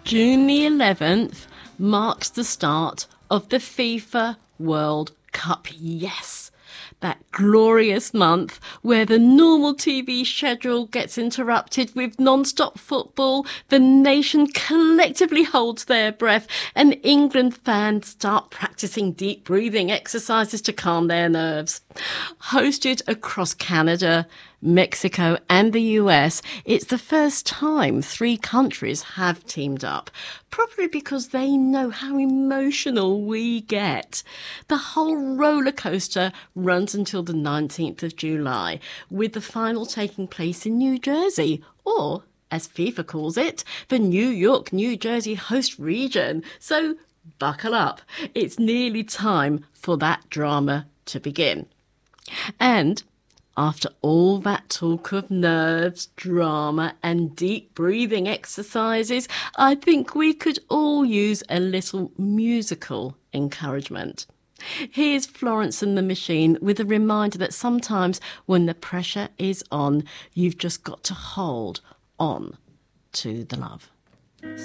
June the 11th marks the start of the FIFA World Cup. Yes, that glorious month where the normal TV schedule gets interrupted with non-stop football, the nation collectively holds their breath, and England fans start practicing deep breathing exercises to calm their nerves. Hosted across Canada, Mexico and the US, it's the first time 3 countries have teamed up, probably because they know how emotional we get. The whole roller coaster runs until the 19th of July, with the final taking place in New Jersey, or, as FIFA calls it, the New York, New Jersey host region. So buckle up. It's nearly time for that drama to begin. And after all that talk of nerves, drama and deep breathing exercises, I think we could all use a little musical encouragement. Here's Florence and the Machine with a reminder that sometimes when the pressure is on, you've just got to hold on to the love.